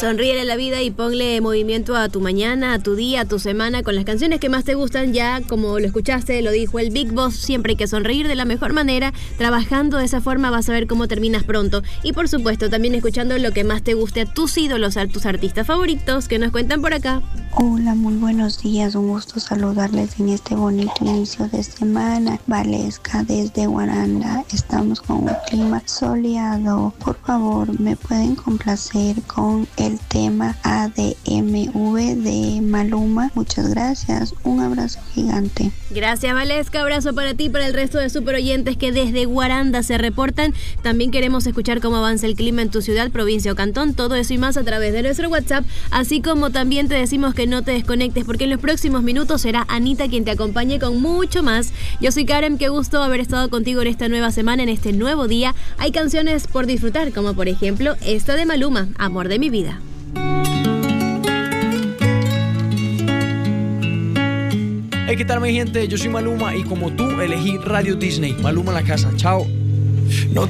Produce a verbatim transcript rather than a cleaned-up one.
Sonríe a la vida y ponle movimiento a tu mañana, a tu día, a tu semana, con las canciones que más te gustan. Ya como lo escuchaste, lo dijo el Big Boss, siempre hay que sonreír de la mejor manera. Trabajando de esa forma vas a ver cómo terminas pronto. Y por supuesto, también escuchando lo que más te guste a tus ídolos, a tus artistas favoritos, que nos cuentan por acá. Hola, muy buenos días, un gusto saludarles en este bonito inicio de semana. Valesca desde Guaranda, estamos con un clima soleado. Por favor, me pueden complacer con el tema A D M V de Maluma. Muchas gracias, un abrazo gigante. Gracias, Valesca, abrazo para ti y para el resto de super oyentes que desde Guaranda se reportan. También queremos escuchar cómo avanza el clima en tu ciudad, provincia o cantón, todo eso y más a través de nuestro WhatsApp, así como también te decimos que no te desconectes porque en los próximos minutos será Anita quien te acompañe con mucho más. Yo soy Karen, qué gusto haber estado contigo en esta nueva semana, en este nuevo día. Hay canciones por disfrutar, como por ejemplo esta de Maluma, Amor de mi vida. Hey, ¿qué tal mi gente? Yo soy Maluma y como tú elegí Radio Disney. Maluma en la casa. Chao. No